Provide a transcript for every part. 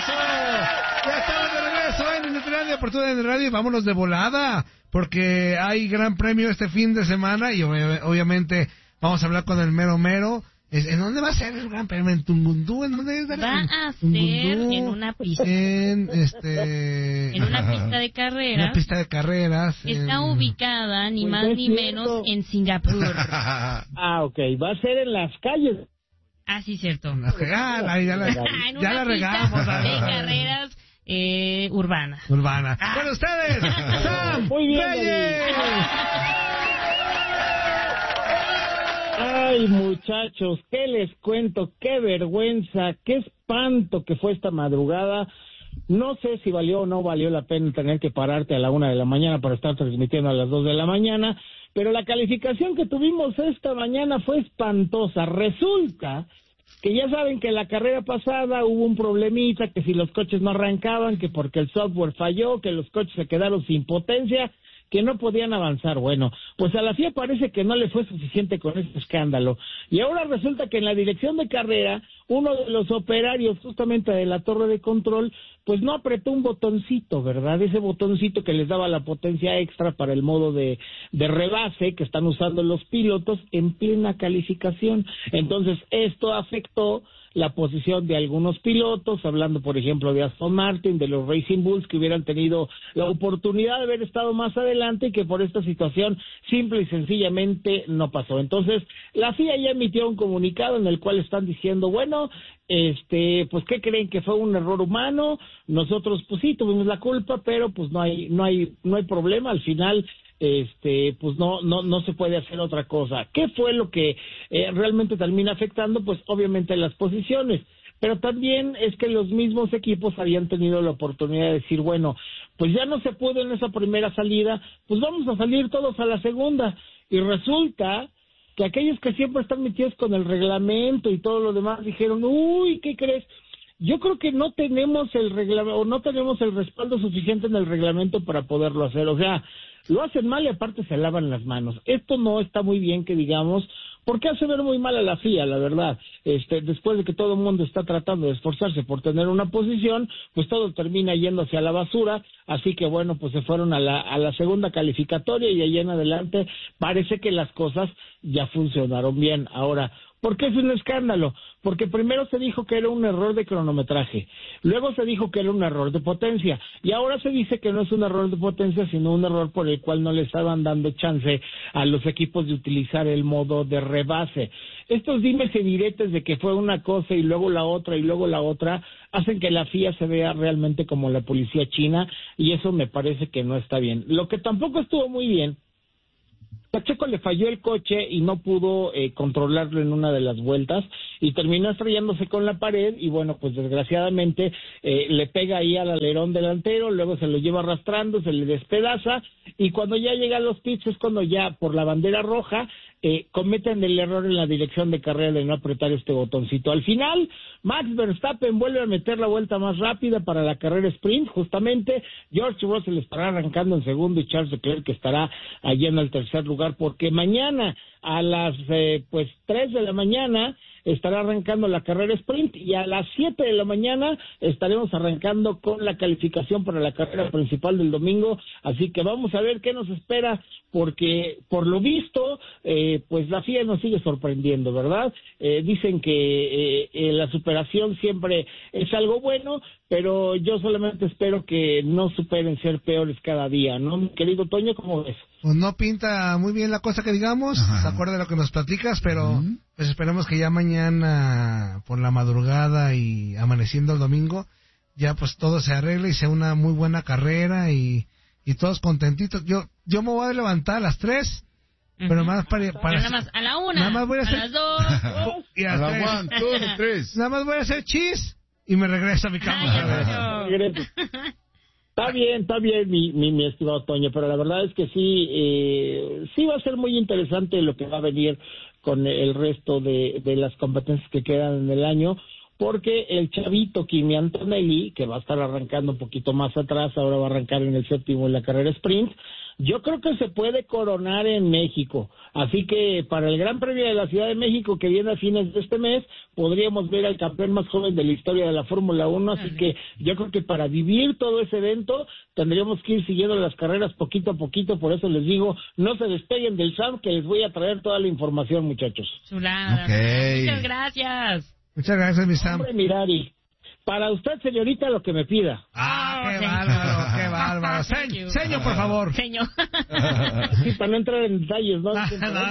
¡Eso! Ya estamos de regreso en Inutilandia por Toda en Radio y vámonos de volada, porque hay gran premio este fin de semana y obviamente vamos a hablar con el mero mero. ¿En dónde va a ser el gran premio? ¿En Tungundú? ¿En dónde es? Va a ser en una pista. En una pista de carreras. Una pista de carreras. Está ubicada, ni más ni menos, en Singapur. Ok. Va a ser en las calles. Ah, sí, cierto. Ya la regamos. De carreras urbanas. Con ustedes, Sam Muy bien, Reyes. Ay, muchachos, ¿qué les cuento? Qué vergüenza, qué espanto que fue esta madrugada. No sé si valió o no valió la pena tener que pararte a la 1 de la mañana para estar transmitiendo a las 2 de la mañana, pero la calificación que tuvimos esta mañana fue espantosa. Resulta que ya saben que en la carrera pasada hubo un problemita, que si los coches no arrancaban, que porque el software falló, que los coches se quedaron sin potencia, que no podían avanzar. Bueno, pues a la FIA parece que no le fue suficiente con este escándalo. Y ahora resulta que en la dirección de carrera, uno de los operarios justamente de la torre de control, pues no apretó un botoncito, ¿verdad? Ese botoncito que les daba la potencia extra para el modo de rebase que están usando los pilotos en plena calificación. Entonces, esto afectó la posición de algunos pilotos, hablando por ejemplo de Aston Martin, de los Racing Bulls, que hubieran tenido la oportunidad de haber estado más adelante y que por esta situación simple y sencillamente no pasó. Entonces, la FIA ya emitió un comunicado en el cual están diciendo, bueno, pues ¿qué creen? ¿Que fue un error humano? Nosotros pues sí tuvimos la culpa, pero pues no hay problema. Al final pues no se puede hacer otra cosa. ¿Qué fue lo que realmente termina afectando? Pues obviamente las posiciones, pero también es que los mismos equipos habían tenido la oportunidad de decir, bueno, pues ya no se pudo en esa primera salida, pues vamos a salir todos a la segunda, y resulta que aquellos que siempre están metidos con el reglamento y todo lo demás dijeron, uy, ¿qué crees? Yo creo que no tenemos el reglamento, o no tenemos el respaldo suficiente en el reglamento para poderlo hacer. O sea, lo hacen mal y aparte se lavan las manos. Esto no está muy bien que digamos, porque hace ver muy mal a la FIA, la verdad. Después de que todo el mundo está tratando de esforzarse por tener una posición, pues todo termina yendo hacia la basura. Así que bueno, pues se fueron a la segunda calificatoria y allí en adelante parece que las cosas ya funcionaron bien. Ahora, ¿por qué es un escándalo? Porque primero se dijo que era un error de cronometraje, luego se dijo que era un error de potencia, y ahora se dice que no es un error de potencia, sino un error por el cual no le estaban dando chance a los equipos de utilizar el modo de rebase. Estos dimes y diretes de que fue una cosa y luego la otra y luego la otra, hacen que la FIA se vea realmente como la policía china, y eso me parece que no está bien. Lo que tampoco estuvo muy bien, Pacheco le falló el coche y no pudo controlarlo en una de las vueltas y terminó estrellándose con la pared y bueno, pues desgraciadamente le pega ahí al alerón delantero, luego se lo lleva arrastrando, se le despedaza y cuando ya llega a los pits es cuando ya por la bandera roja cometen el error en la dirección de carrera de no apretar este botoncito. Al final, Max Verstappen vuelve a meter la vuelta más rápida para la carrera sprint, justamente George Russell estará arrancando en segundo y Charles Leclerc que estará allí en el tercer lugar, porque mañana a las 3 de la mañana estará arrancando la carrera sprint y a las 7 de la mañana estaremos arrancando con la calificación para la carrera principal del domingo, así que vamos a ver qué nos espera, porque por lo visto pues la FIA nos sigue sorprendiendo, ¿verdad? Dicen que la superación siempre es algo bueno, pero yo solamente espero que no superen ser peores cada día, ¿no, mi querido Toño? ¿Cómo ves? Pues no pinta muy bien la cosa que digamos, se acuerda de lo que nos platicas, pero pues esperemos que ya mañana por la madrugada y amaneciendo el domingo, ya pues todo se arregle y sea una muy buena carrera y todos contentitos. Yo me voy a levantar a las 3, pero más para nada más a la 1, nada más voy a hacer, las 2 y a las 1, 2, 3. Nada más voy a hacer chis y me regreso a mi cama. Está bien, mi estimado Toño, pero la verdad es que sí va a ser muy interesante lo que va a venir con el resto de las competencias que quedan en el año, porque el chavito Kimi Antonelli, que va a estar arrancando un poquito más atrás, ahora va a arrancar en el séptimo en la carrera sprint, yo creo que se puede coronar en México. Así que para el Gran Premio de la Ciudad de México que viene a fines de este mes, podríamos ver al campeón más joven de la historia de la Fórmula 1, así que yo creo que para vivir todo ese evento tendríamos que ir siguiendo las carreras poquito a poquito, por eso les digo, no se despeguen del SAM, que les voy a traer toda la información, muchachos. Chulada. Okay. Muchas gracias. Muchas gracias, mi Sam. Hombre, Mirari, para usted, señorita, lo que me pida. Qué bárbaro, qué bárbaro. Señor, por favor. Señor. Sí, para no entrar en detalles, ¿no?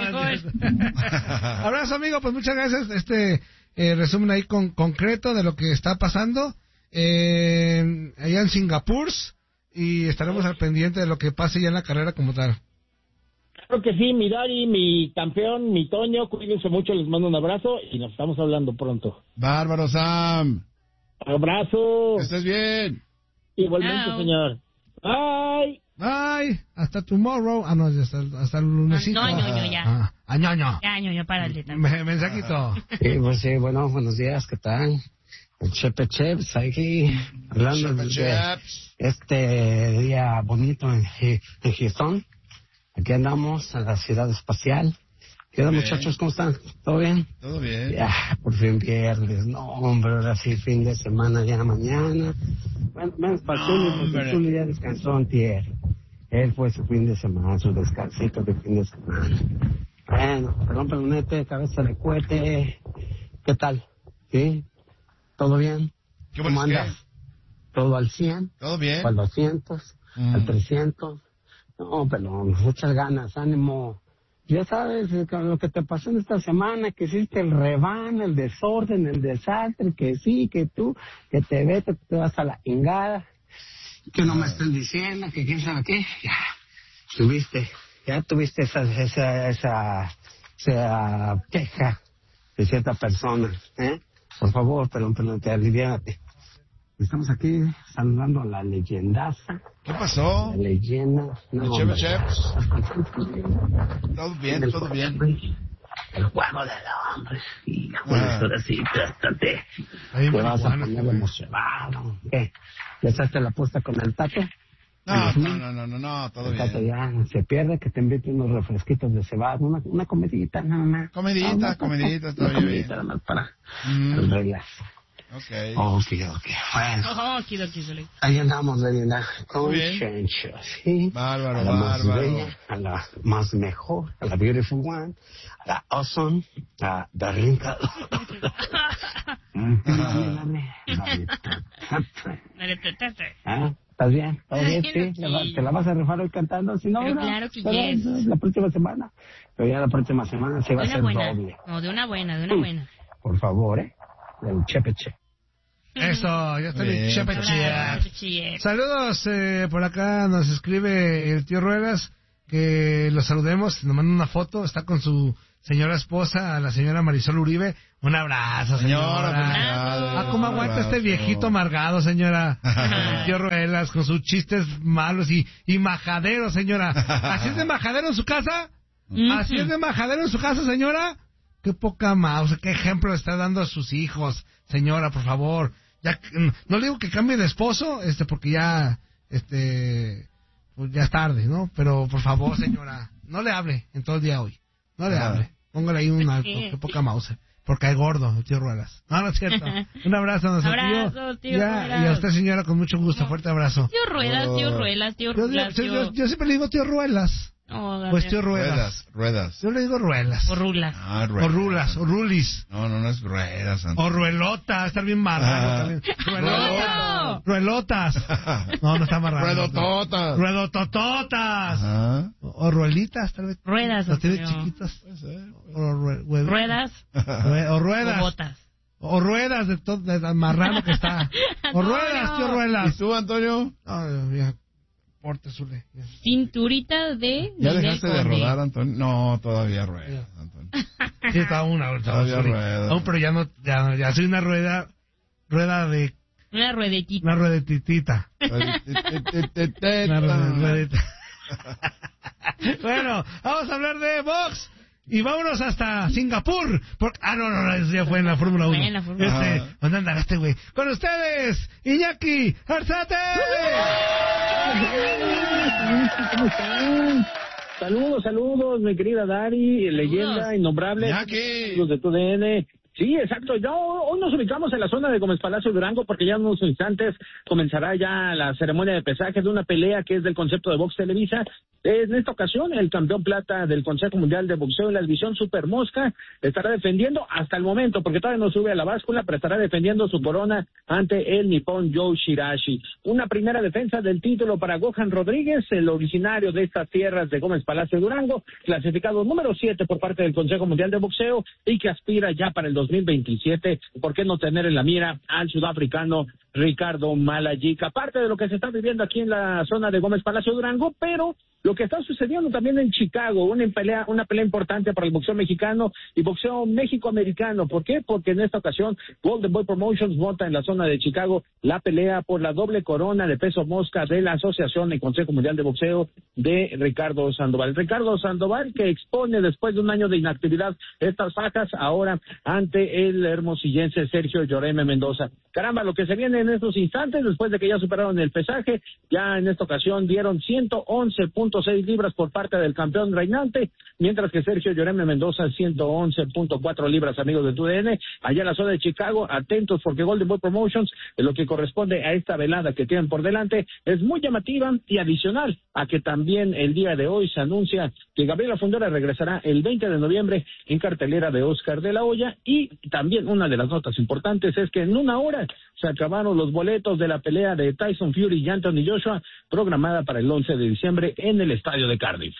Abrazo, amigo, pues muchas gracias. Resumen ahí concreto de lo que está pasando allá en Singapur, y estaremos al pendiente de lo que pase ya en la carrera como tal. Claro que sí, Mirari, mi campeón, mi Toño, cuídense mucho, les mando un abrazo y nos estamos hablando pronto. Bárbaro, Sam. Abrazo. Que estés bien. Igualmente, Chao. señor. Bye. Bye. Hasta tomorrow. No, hasta el lunes. No, ya. Ñoño. Ya, ñoño, párale también. Mensajito. Sí, pues sí, bueno, buenos días, ¿qué tal? El Chepe Cheps, aquí, hablando de este día bonito en Houston. Aquí andamos, en la ciudad espacial. ¿Qué onda, muchachos? ¿Cómo están? ¿Todo bien? Todo bien. Ya, por fin viernes. No, hombre, ahora sí, fin de semana, ya mañana. Bueno, menos para Zuli, porque Zuli ya descansó antier. Él fue su fin de semana, su descansito de fin de semana. Bueno, perdón, perdonete, cabeza de cohete. ¿Qué tal? ¿Sí? ¿Todo bien? ¿Cómo andas? ¿Todo al 100? ¿Todo bien? ¿Al 200? ¿Al 300? No, pero muchas ganas, ánimo. Ya sabes lo que te pasó en esta semana, que hiciste el rebán, el desorden, el desastre, que sí, que tú, que te vete, te vas a la ingada, que no me estén diciendo, que quién sabe qué. Ya tuviste esa queja de cierta persona, ¿eh? Por favor, pero te aliviánate. Estamos aquí saludando a la leyendaza. ¿Qué pasó? La leyenda. No, Chepe Cheps. Todo bien, todo bien. El juego del hombre. Sí, ahora sí, trástate. Te vas a poner emocionado. ¿Qué? ¿Ya echaste la apuesta con el Tato? No, todo el Tato bien. ya se pierde, que te invite unos refresquitos de cebada, una comidita nada más. Comidita, todavía bien. Nada más para el relax. Okay. Ok. Bueno. Ahí andamos, Leyenda, con Chencho, ¿sí? Bárbaro, a la más bárbaro. bella, a la más mejor, a la beautiful one, a la awesome, a Darlinka. ¿Estás bien? ¿Todo bien? Sí. ¿Te la vas a rifar hoy cantando? Si no, claro que yes. La próxima semana. Pero ya la próxima semana se va a hacer doble. No, de una buena. Por favor, del Chepe Che. Eso, ya está el Chepe Che. Che. Saludos, por acá nos escribe el tío Ruelas, que lo saludemos, nos manda una foto, está con su señora esposa, a la señora Marisol Uribe. Un abrazo, señora. ¿Cómo aguanta este viejito amargado, señora? El tío Ruelas, con sus chistes malos y majadero, señora. ¿Así es de majadero en su casa? ¿Así es de majadero en su casa, señora? Qué poca mouse, qué ejemplo está dando a sus hijos, señora, por favor. Ya no le digo que cambie de esposo, porque ya pues ya es tarde, ¿no? Pero por favor, señora, no le hable en todo el día hoy. No le hable. Póngale ahí un alto, qué poca mouse. Porque hay gordo, el tío Ruelas. No es cierto. Un abrazo a nuestro tío. Ruelas. Y a usted, señora, con mucho gusto. Fuerte abrazo. Tío Ruelas. Yo siempre le digo tío Ruelas. Pues tío Ruedas. Yo le digo ruelas. O rulas. O rulas, o rulis. No es ruedas. O ruelota, está bien marrano también. Ruelotas. No está marrano. Ruedotototas. O ruelitas, tal vez. Ruedas. Las tiene chiquitas. Ruedas. O ruedas. O botas. O ruedas de todo, de tan marrano que está. O ruedas, tío Ruelas. ¿Y tú, Antonio? Ya. Porte, Zule. Cinturita de... ¿Ya dejaste de rodar, Antonio? No, todavía ruedas, Antonio. Sí, está una. Todavía ruedas. Aún, pero ya soy una rueda de... Una ruedetita. Una ruedetitita. Una ruedetita. Bueno, vamos a hablar de box. Y vámonos hasta Singapur. No, eso ya fue en la Fórmula 1. ¿Dónde andará este güey? Con ustedes, Iñaki Arzate. ¿Cómo están? Saludos, mi querida Dari, leyenda innombrable. Ya que... Los de TUDN. Sí, exacto. Hoy nos ubicamos en la zona de Gómez Palacio Durango porque ya en unos instantes comenzará ya la ceremonia de pesaje de una pelea que es del concepto de Box Televisa. En esta ocasión, el campeón plata del Consejo Mundial de Boxeo en la división Super Mosca estará defendiendo hasta el momento, porque todavía no sube a la báscula, pero estará defendiendo su corona ante el nipón Joe Shirashi. Una primera defensa del título para Gohan Rodríguez, el originario de estas tierras de Gómez Palacio Durango, clasificado número 7 por parte del Consejo Mundial de Boxeo y que aspira ya para el 2027, ¿por qué no tener en la mira al sudafricano Ricardo Malajik? Aparte de lo que se está viviendo aquí en la zona de Gómez Palacio Durango, pero lo que está sucediendo también en Chicago, una pelea importante para el boxeo mexicano y boxeo mexicoamericano. ¿Por qué? Porque en esta ocasión Golden Boy Promotions monta en la zona de Chicago la pelea por la doble corona de peso mosca de la Asociación del Consejo Mundial de Boxeo de Ricardo Sandoval. Ricardo Sandoval, que expone después de un año de inactividad estas fajas ahora ante el hermosillense Sergio Lloreme Mendoza. Caramba, lo que se viene en estos instantes, después de que ya superaron el pesaje, ya en esta ocasión dieron 111.6 libras por parte del campeón reinante, mientras que Sergio Lloreme Mendoza 111.4 libras, amigos de TUDN, allá en la zona de Chicago. Atentos porque Golden Boy Promotions, en lo que corresponde a esta velada que tienen por delante, es muy llamativa y adicional a que también el día de hoy se anuncia que Gabriela Fundora regresará el 20 de noviembre en cartelera de Oscar de la Hoya. Y también una de las notas importantes es que en una hora se acabaron los boletos de la pelea de Tyson Fury y Anthony Joshua, programada para el 11 de diciembre en el estadio de Cardiff.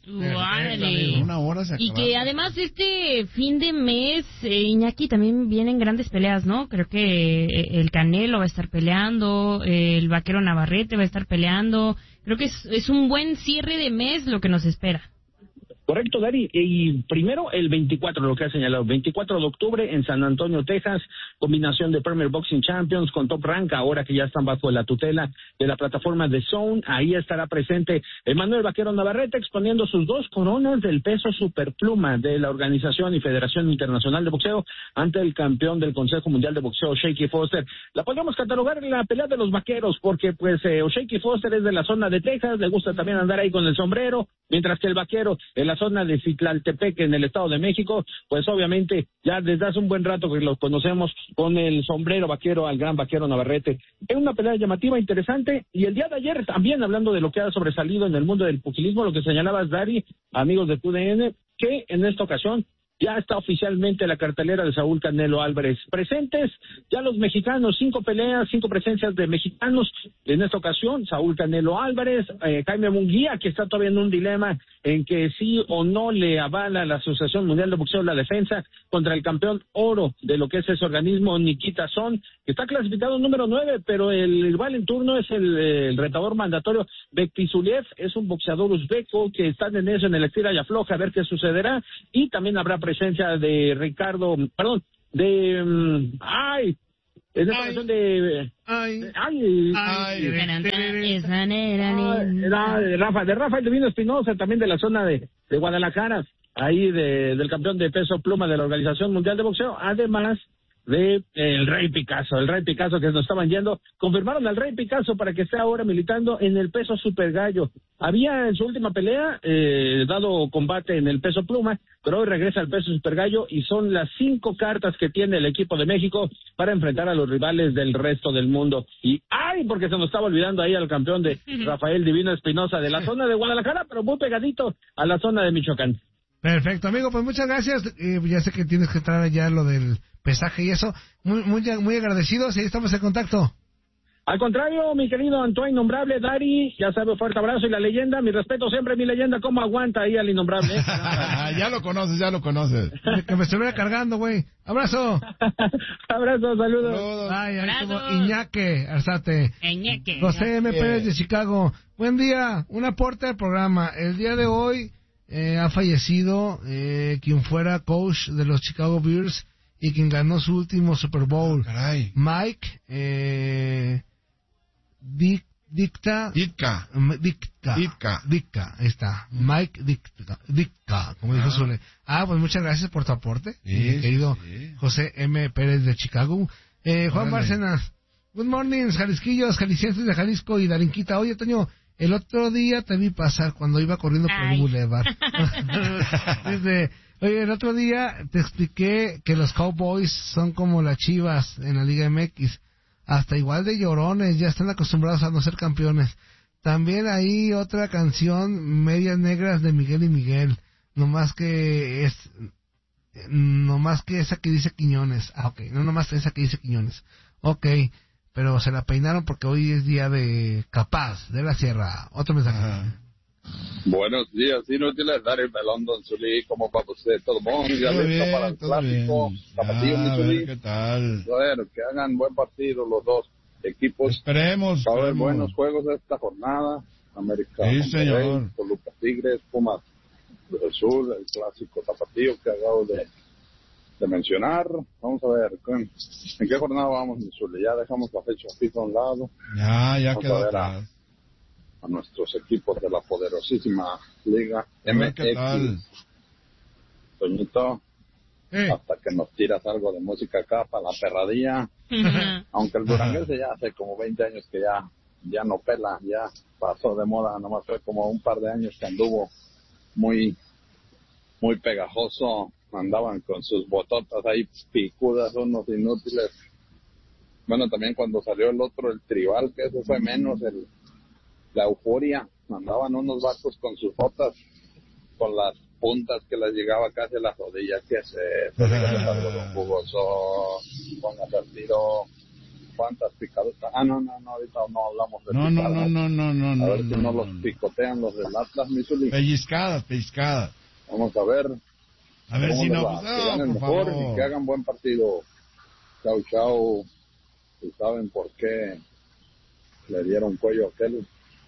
¡Órale! Una hora se y que además este fin de mes, Iñaki, también vienen grandes peleas, ¿no? Creo que el Canelo va a estar peleando, el Vaquero Navarrete va a estar peleando. Creo que es un buen cierre de mes lo que nos espera. Correcto, Dari. Y primero el 24, lo que ha señalado, 24 de octubre en San Antonio, Texas, combinación de Premier Boxing Champions con Top Rank, ahora que ya están bajo la tutela de la plataforma de Zone. Ahí estará presente Emanuel Vaquero Navarrete exponiendo sus 2 coronas del peso superpluma de la Organización y Federación Internacional de Boxeo ante el campeón del Consejo Mundial de Boxeo, Shaky Foster. La podríamos catalogar en la pelea de los vaqueros, porque pues Shaky Foster es de la zona de Texas, le gusta también andar ahí con el sombrero, mientras que el vaquero en la zona de Citlaltepec, en el Estado de México, pues obviamente ya desde hace un buen rato que lo conocemos con el sombrero vaquero al gran Vaquero Navarrete. Es una pelea llamativa, interesante, y el día de ayer también, hablando de lo que ha sobresalido en el mundo del pugilismo, lo que señalabas, Dari, amigos de TUDN, que en esta ocasión ya está oficialmente la cartelera de Saúl Canelo Álvarez. Presentes ya los mexicanos, 5 peleas, 5 presencias de mexicanos. En esta ocasión, Saúl Canelo Álvarez, Jaime Munguía, que está todavía en un dilema en que sí o no le avala la Asociación Mundial de Boxeo la defensa contra el campeón oro de lo que es ese organismo, Nikita Son, que está clasificado número 9, pero el rival en turno es el retador mandatorio Bektisuliev, es un boxeador uzbeco que está en eso, en el estira y afloja, a ver qué sucederá. Y también habrá presencia de en esta ocasión de Rafael Divino Espinosa, también de la zona de Guadalajara, ahí del campeón de peso pluma de la Organización Mundial de Boxeo, además de el Rey Picasso que nos estaban yendo. Confirmaron al Rey Picasso para que esté ahora militando en el peso super gallo. Había en su última pelea dado combate en el peso pluma, pero hoy regresa al peso super gallo y son las 5 cartas que tiene el equipo de México para enfrentar a los rivales del resto del mundo. Y porque se nos estaba olvidando ahí al campeón de Rafael Divino Espinosa de la zona de Guadalajara, pero muy pegadito a la zona de Michoacán. Perfecto, amigo, pues muchas gracias. Ya sé que tienes que entrar allá lo del pesaje y eso. Muy agradecidos y ahí estamos en contacto. Al contrario, mi querido Antoine Innombrable, Dari, ya sabe, fuerte abrazo. Y la leyenda, mi respeto siempre, mi leyenda, cómo aguanta ahí al Innombrable. Ya lo conoces. Que me estuviera cargando, güey. Abrazo. Abrazo, saludos. Ay, como Iñaki Arzate. José M. Pérez de Chicago. Buen día, un aporte al programa. El día de hoy ha fallecido quien fuera coach de los Chicago Bears y quien ganó su último Super Bowl. Mike Ditka, ahí está, Mike Ditka, como dijo Zule. Pues muchas gracias por tu aporte, querido José M. Pérez de Chicago. Juan Bárcenas, good morning, Jalisquillos, Jaliscienses de Jalisco y Darinquita. Oye, Toño, el otro día te vi pasar cuando iba corriendo por el Boulevard. Dice, oye, el otro día te expliqué que los Cowboys son como las Chivas en la Liga MX. Hasta igual de llorones, ya están acostumbrados a no ser campeones. También hay otra canción, Medias Negras de Miguel y Miguel. Nomás que esa que dice Quiñones. Ah, ok, no nomás esa que dice Quiñones. Ok. Pero se la peinaron porque hoy es día de Capaz, de la Sierra. Otro mensaje. Buenos días, inútiles, dar el pelón, don Zulí, ¿cómo va usted? ¿Todo bien? Ya listo para el clásico, Tapatío, mi Zulí. ¿Qué tal? Bueno, que hagan buen partido los dos equipos. Esperemos. Va a haber buenos juegos esta jornada. América, sí, señor. Toluca Tigres, Pumas del Sur, el clásico Tapatío que acabo de mencionar. Vamos a ver, ¿en qué jornada vamos, mi Zulí? Ya dejamos la fecha FIFA a un lado. Ya quedó atrás. A nuestros equipos de la poderosísima Liga MX. ¿Qué tal? Toñito, hasta que nos tiras algo de música acá para la perradilla. Aunque el duranguense ya hace como 20 años que ya no pela, ya pasó de moda, nomás fue como un par de años que anduvo muy pegajoso, andaban con sus bototas ahí picudas, unos inútiles. Bueno, también cuando salió el otro, el tribal, que eso fue menos, la euforia, andaban unos vatos con sus botas, con las puntas que les llegaba casi a las rodillas, que se algo jugoso, póngase al tiro, cuántas picadas. No, ahorita no hablamos de picadas. No. A ver si no los picotean los del Atlas, mi Zulí. Pellizcadas. Vamos a ver. A ver si no, que ganen mejor y que hagan buen partido. Chau. ¿Y saben por qué le dieron cuello a aquel?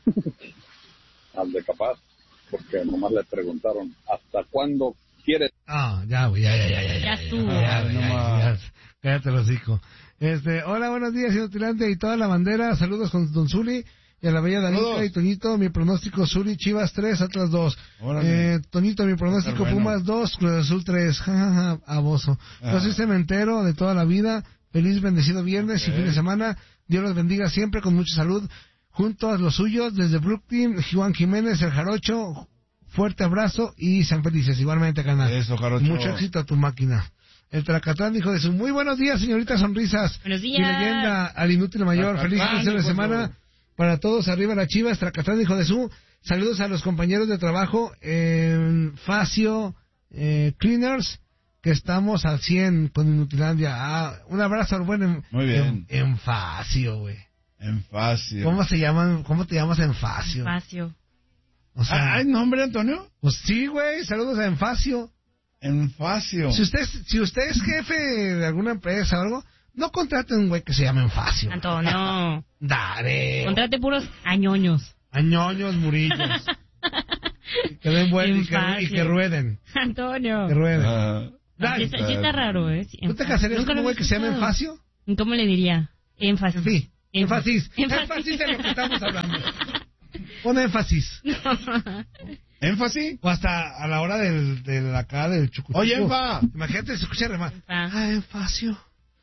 Al de Capaz, porque nomás le preguntaron ¿hasta cuándo quieres? Ya estuvo. Ya. Cállate los hijos. Hola, buenos días, Inutilante y toda la bandera. Saludos con Don Zuli y a la bella Danica y Toñito. Mi pronóstico: Zuli, Chivas 3, Atlas 2. Toñito, mi pronóstico: Pumas 2, Cruz Azul 3. Aboso. Yo soy cementero de toda la vida. Feliz, bendecido viernes y fin de semana. Dios los bendiga siempre con mucha salud. Junto a los suyos, desde Brooklyn, Juan Jiménez, el Jarocho, fuerte abrazo y sean felices. Igualmente, canal. Eso, Jarocho. Mucho éxito a tu máquina. El Tracatrán, hijo de su muy buenos días, señorita Sonrisas. Buenos días. Mi leyenda al inútil mayor. Feliz inicio de semana para todos. Arriba las Chivas. Tracatrán, hijo de su. Saludos a los compañeros de trabajo en Facio Cleaners, que estamos al 100 con Inutilandia. Un abrazo al buen muy bien. En Facio, güey. En Facio. ¿Cómo te llamas en Facio? Facio. O sea, ¿hay nombre, Antonio? Pues sí, güey. Saludos a Enfacio. Enfacio. Si usted es jefe de alguna empresa o algo, no contrate un güey que se llame Enfacio. Antonio. Dale. Contrate puros añoños. Añoños, murillos. Que den vuelta y que rueden. Antonio. Que rueden. Sí está raro, ¿eh? Sí, ¿Tú te casarías con un güey que se llame Enfacio? ¿Cómo le diría? Énfasis. Sí. Énfasis en lo que estamos hablando. Pon énfasis. ¿Énfasis? O hasta a la hora del acá del chucuchuco. Oye, Enfa. Imagínate, se escucha remar. Énfacio.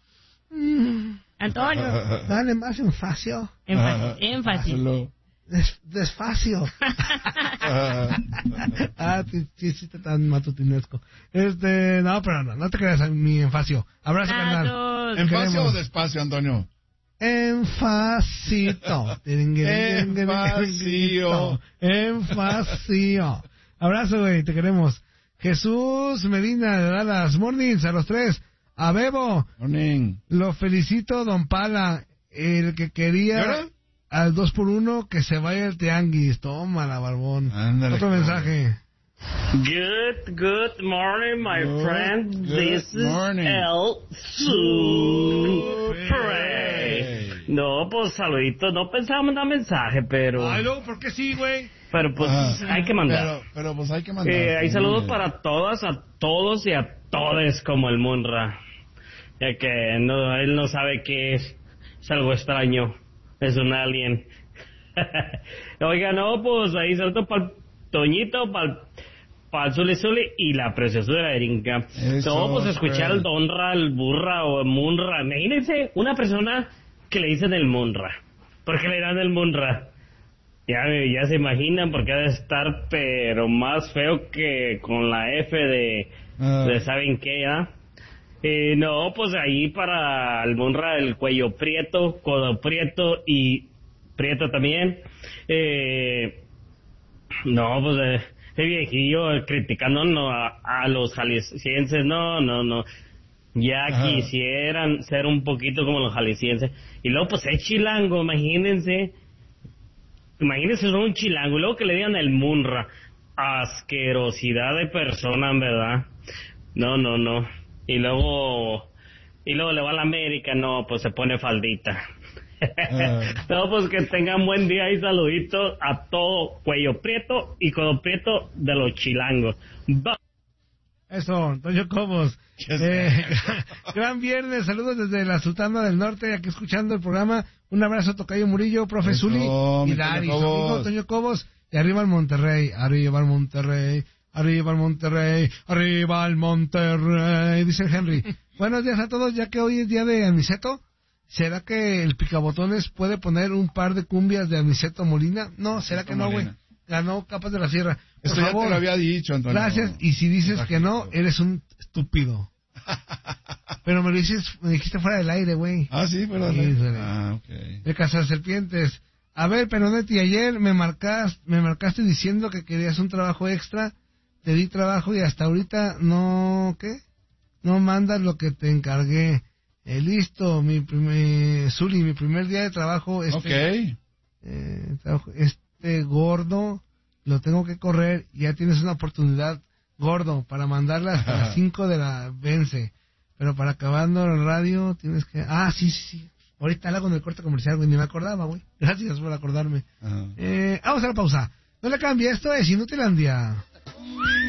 Antonio. Dale más énfacio. Énfasis. Desfacio. Sí, tan matutinesco. No, pero no te creas mi Enfacio. Abrazo, carnal. ¿Enfacio o despacio, Antonio? Enfacito. Enfacio. Abrazo, güey, te queremos. Jesús Medina de Dallas. Mornings a los 3. A Bebo. Morning. Lo felicito, don Pala. El que quería al 2x1 que se vaya el tianguis. Tómala, barbón. Ándale, otro mensaje. Good morning, my friend. This is El Super. No, pues saludito. No pensaba mandar mensaje, pero... Ay, luego, ¿por qué sí, güey? Pero pues hay que mandar. Pero pues hay que mandar. Hay saludos para todas, a todos y a todes como el Munra. Ya que él no sabe qué es. Es algo extraño. Es un alien. Oiga, no, pues ahí saludo para el Toñito, para el Zuli y la preciosura de Erinka. No, pues escuchar al Donra, al Burra o el Munra. Imagínense una persona que le dicen el Munra. ¿Por qué le dan el Munra? Ya se imaginan porque ha de estar pero más feo que con la F de ¿saben qué? No, pues ahí para el Munra el cuello prieto, codo prieto y prieto también. No, pues el viejillo criticando a los jaliscienses, no. Ya quisieran ser un poquito como los jaliscienses. Y luego pues es chilango, imagínense ser un chilango y luego que le digan el Munra. Asquerosidad de persona, en verdad. No. Y luego le va a la América, no, pues se pone faldita. No, pues que tengan buen día y saluditos a todo cuello prieto y codo prieto de los chilangos. Eso, Toño Cobos. Gran viernes, saludos desde la Sultana del Norte, aquí escuchando el programa. Un abrazo, Tocayo Murillo, profe Zuli y Dari, su amigo Toño Cobos. Y arriba el Monterrey, arriba el Monterrey, arriba el Monterrey, arriba el Monterrey, dice el Henry. Buenos días a todos, ya que hoy es día de Aniceto. ¿Será que el Picabotones puede poner un par de cumbias de Aniceto Molina? No, ¿será que no, güey? Ganó Capas de la Sierra. Por Esto favor, ya te lo había dicho, Antonio. Gracias, y si dices que no, eres un estúpido. Pero me dijiste fuera del aire, güey. Ah, sí, fuera del aire. Ok. De Cazar Serpientes. A ver, Peronetti, ayer me marcaste diciendo que querías un trabajo extra. Te di trabajo y hasta ahorita no, ¿qué? No mandas lo que te encargué. Listo, mi primer día de trabajo. Gordo, lo tengo que correr. Ya tienes una oportunidad, gordo, para mandarla hasta las 5 de la vence. Pero para acabando el radio tienes que... Sí. Ahorita la hago en el corte comercial, güey. Ni me acordaba, güey. Gracias por acordarme. Vamos a la pausa. No le cambie, esto es Inutilandia.